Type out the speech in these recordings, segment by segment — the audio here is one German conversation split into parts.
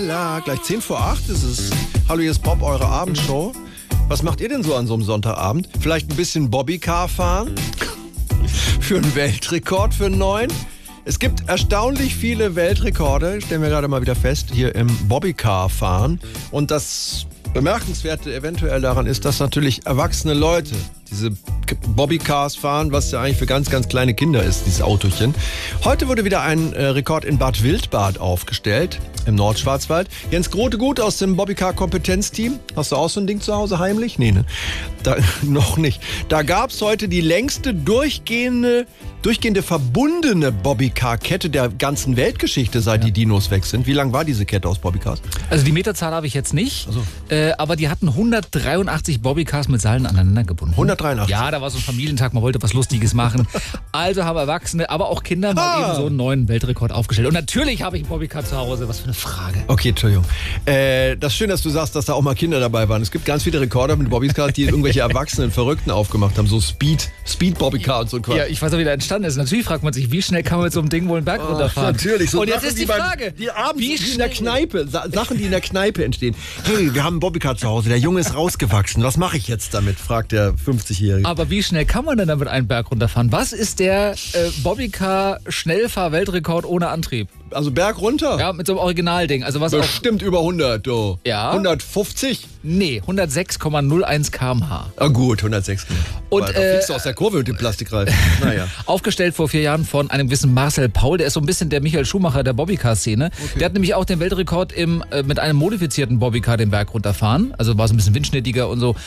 Gleich 10 vor 8 ist es. Hallo, hier ist Bob, eure Abendshow. Was macht ihr denn so an so einem Sonntagabend? Vielleicht ein bisschen Bobbycar fahren? Für einen Weltrekord, für einen neuen? Es gibt erstaunlich viele Weltrekorde, stellen wir gerade mal wieder fest, hier im Bobbycar fahren. Und das Bemerkenswerte eventuell daran ist, dass natürlich erwachsene Leute diese Bobbycars fahren, was ja eigentlich für ganz, ganz kleine Kinder ist, dieses Autochen. Heute wurde wieder ein Rekord in Bad Wildbad aufgestellt, im Nordschwarzwald. Jens Grotegut aus dem Bobbycar-Kompetenzteam. Hast du auch so ein Ding zu Hause heimlich? Nee, ne? Noch nicht. Da gab es heute die längste durchgehende verbundene Bobbycar-Kette der ganzen Weltgeschichte, seit die Dinos weg sind. Wie lang war diese Kette aus Bobbycars? Also die Meterzahl habe ich jetzt nicht, aber die hatten 183 Bobbycars mit Seilen aneinander gebunden. 183? Ja, da war so ein Familientag, man wollte was Lustiges machen. Also haben Erwachsene, aber auch Kinder mal eben so einen neuen Weltrekord aufgestellt. Und natürlich habe ich einen Bobbycar zu Hause. Was für eine Frage. Okay, Entschuldigung. Das ist schön, dass du sagst, dass da auch mal Kinder dabei waren. Es gibt ganz viele Rekorde mit Bobbycars, die irgendwelche Erwachsenen Verrückten aufgemacht haben. So Speed-Bobbycar und so Quatsch. Ja, ich weiß auch, wie der entstanden ist. Natürlich fragt man sich, wie schnell kann man mit so einem Ding wohl einen Berg runterfahren? Natürlich. So und jetzt Sachen, ist die Frage, die abends in der Kneipe, Sachen, die in der Kneipe entstehen. Hey, wir haben einen Bobbycar zu Hause, der Junge ist rausgewachsen. Was mache ich jetzt damit? Fragt der 50-Jährige. Aber wie schnell kann man denn damit einen Berg runterfahren? Was ist der Bobbycar-Schnellfahr-Weltrekord ohne Antrieb? Also Berg runter? Ja, mit so einem Originalding. Also was bestimmt über 100, du. Ja. 150? Nee, 106,01 km/h. Ah gut, 106. Und da fliegst du aus der Kurve mit dem Plastikreifen. Naja. Aufgestellt vor 4 Jahren von einem gewissen Marcel Paul. Der ist so ein bisschen der Michael Schumacher der Bobbycar-Szene. Okay. Der hat nämlich auch den Weltrekord mit einem modifizierten Bobbycar den Berg runterfahren. Also war so ein bisschen windschnittiger und so.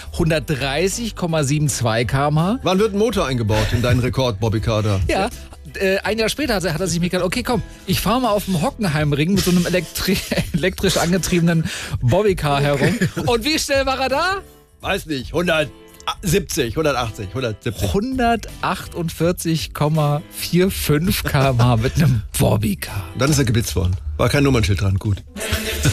130,72 km/h. Wann wird ein Motor eingebaut in deinen Rekord-Bobbycar da? Ja. Ein Jahr später hat er sich mir gedacht, okay, komm, ich fahre mal auf dem Hockenheimring mit so einem elektrisch angetriebenen Bobbycar herum. Und wie schnell war er da? Weiß nicht, 170, 180, 170. 148,45 km/h mit einem Bobbycar. Dann ist er geblitzt worden. War kein Nummernschild dran, gut.